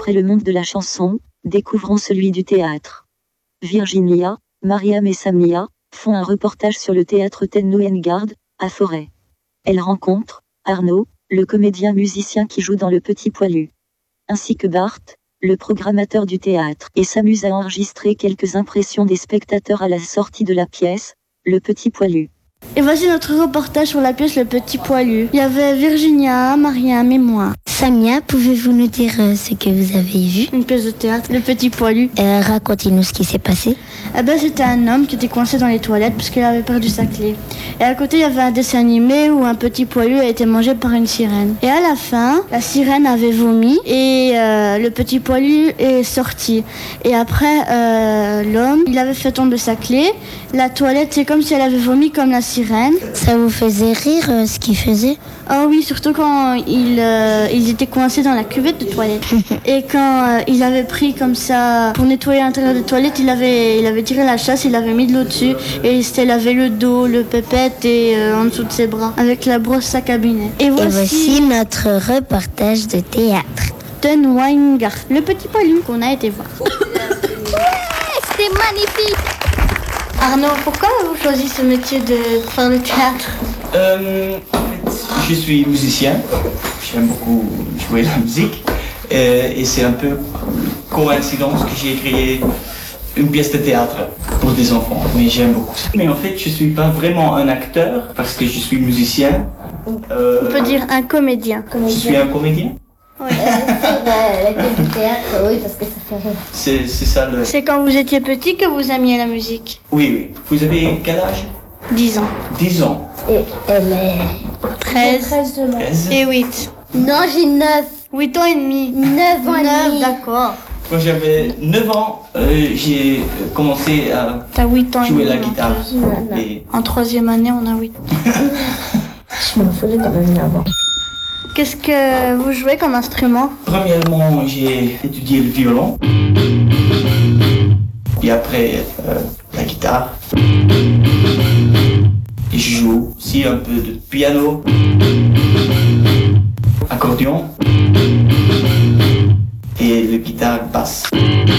après le monde de la chanson, découvrons celui du théâtre. Virginia, Mariam et Samia font un reportage sur le théâtre Ten Noëngard, à Forêt. Elles rencontrent Arnaud, le comédien musicien qui joue dans Le Petit Poilu, ainsi que Bart, le programmateur du théâtre, et s'amuse à enregistrer quelques impressions des spectateurs à la sortie de la pièce, Le Petit Poilu. Et voici notre reportage sur la pièce Le Petit Poilu. Il y avait Virginia, Mariam et moi. Samia, pouvez-vous nous dire ce que vous avez vu? Une pièce de théâtre, Le Petit Poilu. Racontez-nous ce qui s'est passé. C'était un homme qui était coincé dans les toilettes parce qu'il avait perdu sa clé. Et à côté, il y avait un dessin animé où un petit poilu a été mangé par une sirène. Et à la fin, la sirène avait vomi et le petit poilu est sorti. Et après, l'homme, il avait fait tomber sa clé. La toilette, c'est comme si elle avait vomi comme la sirène. Ça vous faisait rire ce qu'il faisait? Ah oui, surtout quand ils étaient coincés dans la cuvette de toilette. Et quand il avait pris comme ça pour nettoyer l'intérieur de toilette, il avait tiré la chasse, il avait mis de l'eau dessus et il s'était lavé le dos, le pépette et en dessous de ses bras avec la brosse à cabinet. Et voici notre reportage de théâtre. Ten Noëngard, Le Petit Poilu qu'on a été voir. C'était magnifique. Arnaud, pourquoi avez-vous choisi ce métier de faire le théâtre? En fait, je suis musicien. J'aime beaucoup jouer la musique. Et c'est un peu coïncidence que j'ai créé une pièce de théâtre pour des enfants. Mais j'aime beaucoup ça. Mais en fait, je suis pas vraiment un acteur parce que je suis musicien. On peut dire un comédien. Je suis un comédien. Oui, la pièce de théâtre, oui, parce que ça fait rire. C'est ça le... C'est quand vous étiez petit que vous aimiez la musique? Oui. Vous avez quel âge? 10 ans. 10 ans. Et elle est 13. 13. Et 8. Non, j'ai 9. 8 ans et demi. 9 ans et 9, demi. d'accord. Quand j'avais 9 ans, j'ai commencé à T'as 8 ans et jouer demi. la guitare. Non. Et En 3e année, on a 8 ans. Je m'en foutais de même avant. Qu'est-ce que vous jouez comme instrument? premièrement, j'ai étudié le violon. Et après, la guitare. Et je joue aussi un peu de piano, accordion et le guitare basse.